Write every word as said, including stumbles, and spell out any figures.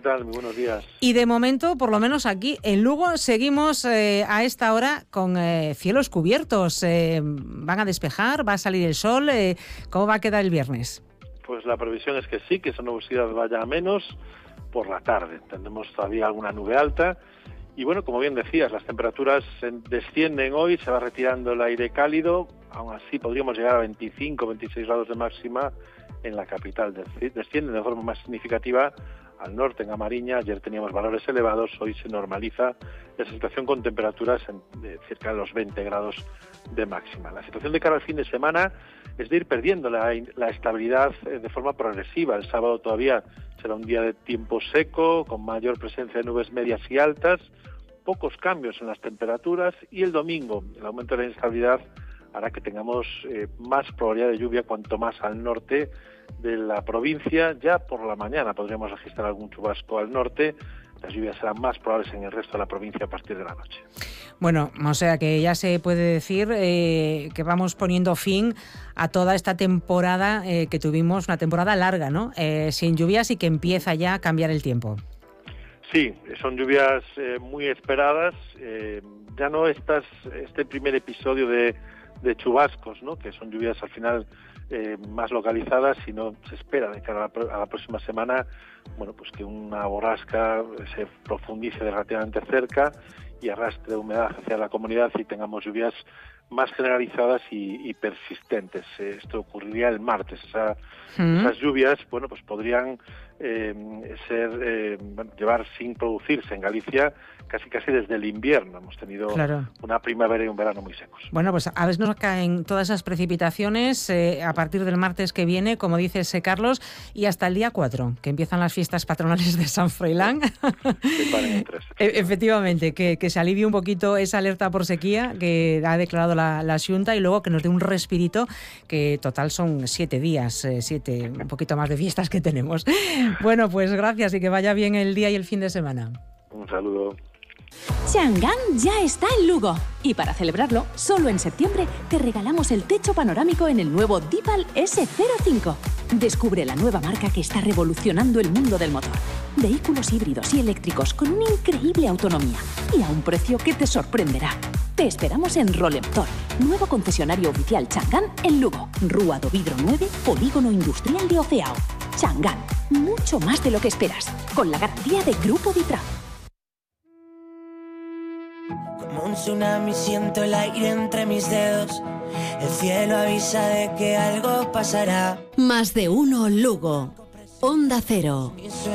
tal? Muy buenos días. Y de momento, por lo menos aquí en Lugo, seguimos eh, a esta hora con eh, cielos cubiertos. Eh, ¿Van a despejar? ¿Va a salir el sol? Eh, ¿Cómo va a quedar el viernes? Pues la previsión es que sí, que esa nubosidad vaya a menos por la tarde. Tendremos todavía alguna nube alta. Y bueno, como bien decías, las temperaturas descienden hoy, se va retirando el aire cálido. Aún así podríamos llegar a veinticinco, veintiséis grados de máxima en la capital. Descienden de forma más significativa al norte, en A Mariña. Ayer teníamos valores elevados, hoy se normaliza esa situación con temperaturas en, de cerca de los veinte grados de máxima. La situación de cara al fin de semana es de ir perdiendo la, la estabilidad de forma progresiva. El sábado todavía será un día de tiempo seco, con mayor presencia de nubes medias y altas, pocos cambios en las temperaturas, y el domingo el aumento de la inestabilidad hará que tengamos eh, más probabilidad de lluvia cuanto más al norte de la provincia. Ya por la mañana podríamos registrar algún chubasco al norte. Las lluvias serán más probables en el resto de la provincia a partir de la noche. Bueno, o sea que ya se puede decir eh, que vamos poniendo fin a toda esta temporada eh, que tuvimos, una temporada larga, ¿no? Eh, sin lluvias, y que empieza ya a cambiar el tiempo. Sí, son lluvias eh, muy esperadas. Eh, ya no estas, este primer episodio de, de chubascos, ¿no? Que son lluvias al final eh, más localizadas, sino se espera de cara a la, a la próxima semana, bueno, pues que una borrasca se profundice relativamente cerca y arrastre humedad hacia la comunidad y tengamos lluvias más generalizadas y, y persistentes. Eh, esto ocurriría el martes. Esa, ¿Mm? Esas lluvias, bueno, pues podrían eh, ser eh, llevar sin producirse en Galicia casi casi desde el invierno. Hemos tenido claro. una primavera y un verano muy secos. Bueno, pues a veces nos caen todas esas precipitaciones eh, a partir del martes que viene, como dices, eh, Carlos, y hasta el día cuatro, que empiezan las fiestas patronales de San Froilán. Sí, tres, e- efectivamente, que, que se alivie un poquito esa alerta por sequía que ha declarado la, la Xunta, y luego que nos dé un respirito, que total son siete días, eh, siete, un poquito más de fiestas que tenemos. Bueno, pues gracias y que vaya bien el día y el fin de semana. Un saludo. Chang'an ya está en Lugo, y para celebrarlo, solo en septiembre te regalamos el techo panorámico en el nuevo Deepal ese cero cinco. Descubre la nueva marca que está revolucionando el mundo del motor. Vehículos híbridos y eléctricos con una increíble autonomía y a un precio que te sorprenderá. Te esperamos en Rolemtor, nuevo concesionario oficial Chang'an en Lugo, Rúa do Vidro nueve, Polígono Industrial de Oceao. Chang'an, mucho más de lo que esperas, con la garantía de Grupo Vitra. Como un tsunami siento el aire entre mis dedos. El cielo avisa de que algo pasará. Más de uno Lugo. Onda Cero.